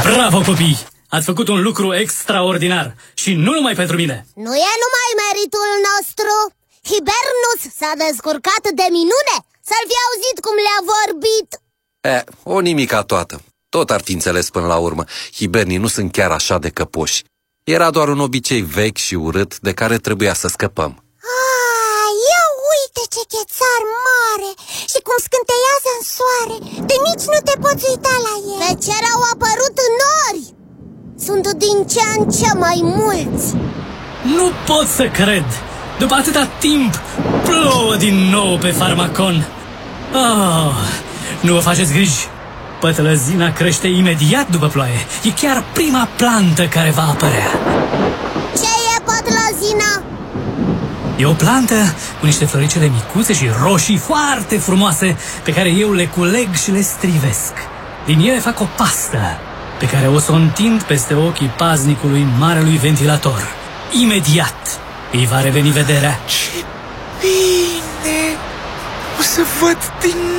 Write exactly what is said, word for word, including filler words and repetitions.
Bravo, copii! Ați făcut un lucru extraordinar și nu numai pentru mine. Nu e numai meritul nostru. Hibernus s-a descurcat de minune. Să-l fi auzit cum le-a vorbit. E, o nimica toată. Tot ar fi înțeles până la urmă. Hibernii nu sunt chiar așa de căpoși. Era doar un obicei vechi și urât de care trebuia să scăpăm. Ah, ia uite ce chețar mare! Și cum scânteiază în soare. De nici nu te poți uita la el. Pe cer au apărut nori. Sunt din ce în ce mai mulți. Nu pot să cred! După atâta timp, plouă din nou pe Pharmacon. Oh, nu vă faceți griji. Pătlăzina crește imediat după ploaie. E chiar prima plantă care va apărea. Ce e pătlăzina? E o plantă cu niște floricele micuțe și roșii foarte frumoase pe care eu le culeg și le strivesc. Din ele fac o pastă pe care o să o întind peste ochii paznicului marelui ventilator. Imediat îi va reveni vederea. Ce bine! O să văd din